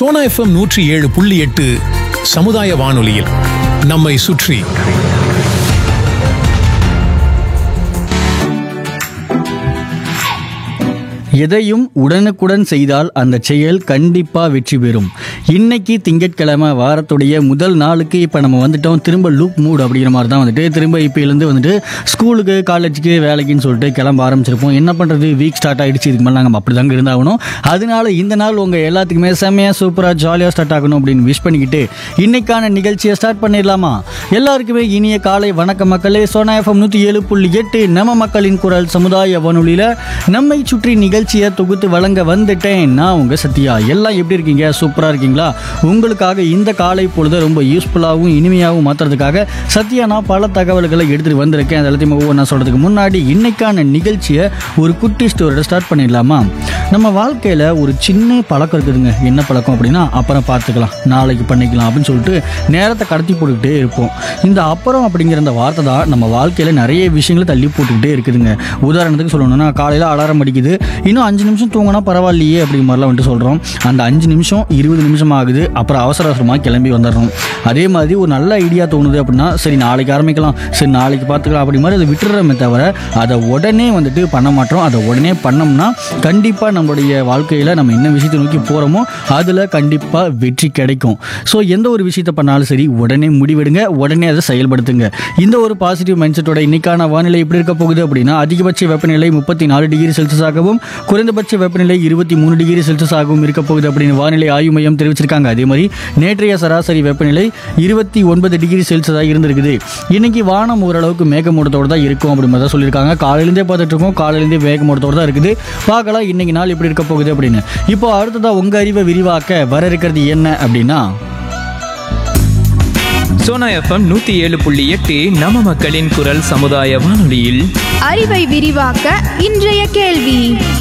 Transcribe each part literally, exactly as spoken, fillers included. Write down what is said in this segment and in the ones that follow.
Sona FM நூற்றி ஏழு புள்ளி எட்டு சமுதாய வானொலியில் நம்மை சுற்றி. எதையும் உடனுக்குடன் செய்தால் அந்த செயல் கண்டிப்பாக வெற்றி பெறும். இன்னைக்கு திங்கட்கிழமை, வாரத்துடைய முதல் நாளுக்கு இப்போ நம்ம வந்துட்டோம். திரும்ப லூப் மூட் அப்படிங்கிற மாதிரி தான் வந்துட்டு திரும்ப இப்போலேருந்து வந்துட்டு ஸ்கூலுக்கு, காலேஜுக்கு, வேலைக்குன்னு சொல்லிட்டு கிளம்ப ஆரம்பிச்சிருப்போம். என்ன பண்ணுறது, வீக் ஸ்டார்ட் ஆகிடுச்சு. இதுக்கு மேலே நாங்கள் அப்படி தாங்க இருந்தாகணும். அதனால இந்த நாள் உங்கள் எல்லாத்துக்குமே செம்மையாக சூப்பராக ஜாலியாக ஸ்டார்ட் ஆகணும் அப்படின்னு விஷ் பண்ணிக்கிட்டு இன்னைக்கான நிகழ்ச்சியை ஸ்டார்ட் பண்ணிடலாமா? எல்லாருக்குமே இனிய காலை வணக்க மக்களே. சோனா எஃப்எம் நூற்றி ஏழு புள்ளி எட்டு நம்ம மக்களின் குரல் சமுதாய வானொலியில் நம்மை சுற்றி நிகழ்ச்சியை தொகுத்து வழங்க வந்துட்டேன். நான் உங்க சத்யா. எல்லாம் எப்படி இருக்கீங்க? சூப்பரா இருக்கீங்களா? உங்களுக்காக இந்த காலை பொழுது ரொம்ப யூஸ்ஃபுல்லாகவும் இனிமையாகவும் மாற்றுறதுக்காக சத்யா நான் பல தகவல்களை எடுத்துட்டு வந்திருக்கேன். அது எல்லாத்தையும் ஒவ்வொன்றா சொல்றதுக்கு முன்னாடி இன்னைக்கான நிகழ்ச்சியை ஒரு குட்டி ஸ்டோரியோட ஸ்டார்ட் பண்ணிடலாமா? நம்ம வாழ்க்கையில் ஒரு சின்ன பழக்கம் இருக்குதுங்க. என்ன பழக்கம் அப்படின்னா, அப்புறம் பார்த்துக்கலாம், நாளைக்கு பண்ணிக்கலாம் அப்படின்னு சொல்லிட்டு நேரத்தை கடத்தி போட்டுக்கிட்டே இருப்போம். இந்த அப்புறம் அப்படிங்கிற அந்த வார்த்தை தான் நம்ம வாழ்க்கையில் நிறைய விஷயங்களை தள்ளி போட்டுக்கிட்டே இருக்குதுங்க. உதாரணத்துக்கு சொல்லணும்னா, காலையில் அலாரம் அடிக்குது, இன்னும் அஞ்சு நிமிஷம் தூங்கினா பரவாயில்லையே அப்படிங்கிற மாதிரிலாம் வந்துட்டு சொல்கிறோம். அந்த அஞ்சு நிமிஷம் இருபது நிமிஷம் ஆகுது. அப்புறம் அவசர அவசரமாக கிளம்பி வந்துடுறோம். அதே மாதிரி ஒரு நல்ல ஐடியா தோணுது அப்படின்னா, சரி நாளைக்கு ஆரம்பிக்கலாம், சரி நாளைக்கு பார்த்துக்கலாம் அப்படி மாதிரி அதை விட்டுறமே தவிர அதை உடனே வந்துட்டு பண்ண மாட்டோம். அதை உடனே பண்ணோம்னா கண்டிப்பாக நம்மளுடைய வாழ்க்கையில் நம்ம என்ன விஷயத்தை நோக்கி போகிறோமோ அதில் கண்டிப்பாக வெற்றி கிடைக்கும். ஸோ எந்த ஒரு விஷயத்தை பண்ணாலும் சரி உடனே முடிவெடுங்க, உடனே அதை செயல்படுத்துங்க. இந்த ஒரு பாசிட்டிவ் மைண்ட் செட்டோட இன்னைக்கான வானிலை எப்படி இருக்க போகுது அப்படின்னா, அதிகபட்ச வெப்பநிலை முப்பத்தி நாலு டிகிரி செல்சியஸ் ஆகவும் குறைந்தபட்ச வெப்பநிலை இருபத்தி மூணு டிகிரி செல்சியஸ் ஆகவும் இருக்க போகுது அப்படின்னு வானிலை ஆய்வு மையம் தெரிவிச்சிருக்காங்க. அதே மாதிரி நேற்றைய சராசரி வெப்பநிலை இருபத்தி ஒன்பது டிகிரி செல்சியஸாக இருந்திருக்குது. இன்னைக்கு வானம் ஓரளவுக்கு மேகமூட்டத்தோடு தான் இருக்கும் அப்படி மாதிரி தான் சொல்லியிருக்காங்க. காலையிலேருந்தே பார்த்துட்டு இருக்கோம், காலையிலேருந்தே மேகமூட்டத்தோடு தான் இருக்குது. பார்க்கலாம் இன்னைக்கு நாள் எப்படி இருக்க போகுது அப்படின்னு. இப்போ அடுத்ததாக உங்க அறிவை விரிவாக்க வர இருக்கிறது என்ன அப்படின்னா, சோனா எஃப்எம் நூத்தி ஏழு புள்ளி எட்டு நம்ம மக்களின் குரல் சமுதாய வானொலியில் அறிவை விரிவாக்க இன்றைய கேள்வி.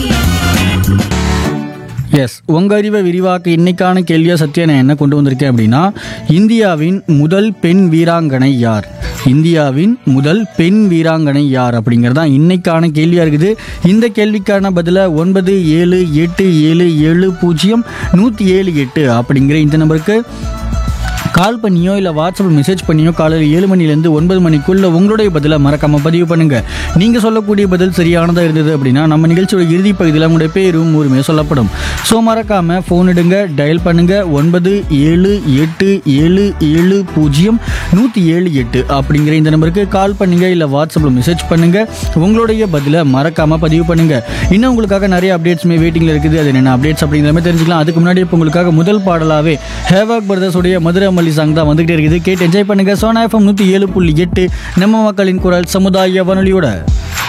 எஸ், உங்கள் அறிவை விரிவாக்க இன்னைக்கான கேள்வியாக சத்யா நான் என்ன கொண்டு வந்திருக்கேன் அப்படின்னா, இந்தியாவின் முதல் பெண் வீராங்கனை யார்? இந்தியாவின் முதல் பெண் வீராங்கனை யார் அப்படிங்கிறதான் இன்னைக்கான கேள்வியாக இருக்குது. இந்த கேள்விக்கான பதிலை ஒன்பது ஏழு எட்டு ஏழு ஏழு பூஜ்ஜியம் நூற்றி ஏழு எட்டு அப்படிங்கிற இந்த நம்பருக்கு கால் பண்ணியோ இல்லை வாட்ஸ்அப்பில் மெசேஜ் பண்ணியோ காலையில் ஏழு மணிலேருந்து ஒன்பது மணிக்குள்ளே உங்களுடைய பதிலை மறக்காமல் பதிவு பண்ணுங்கள். நீங்கள் சொல்லக்கூடிய பதில் சரியானதாக இருந்தது அப்படின்னா நம்ம நிகழ்ச்சியோட இறுதி பகுதியில் உங்களுடைய பேரும் ஊருமே சொல்லப்படும். ஸோ மறக்காமல் ஃபோன் எடுங்க, டயல் பண்ணுங்கள் ஒன்பது ஏழு எட்டு ஏழு ஏழு பூஜ்ஜியம் நூற்றி ஏழு எட்டு அப்படிங்கிற இந்த நம்பருக்கு கால் பண்ணுங்க இல்லை வாட்ஸ்அப்பில் மெசேஜ் பண்ணுங்கள். உங்களுடைய பதிலை மறக்காமல் பதிவு பண்ணுங்கள். இன்னும் உங்களுக்காக நிறைய அப்டேட்ஸுமே வெயிட்டிங்கில் இருக்குது. அது என்ன அப்டேட்ஸ் அப்படிங்கிற மாதிரி தெரிஞ்சுக்கலாம். அதுக்கு முன்னாடி இப்போ உங்களுக்காக முதல் பாடலாகவே ஹேவாக் பிரதர்ஸுடைய மதுரை மல்லி சாங் தான் வந்துகிட்டே இருக்குது. கேட்டு என்ஜாய் பண்ணுங்க. சோனா எஃப்எம் நூற்றி ஏழு புள்ளி எட்டு நம்ம மக்களின் குரல் சமுதாய வானொலியோட.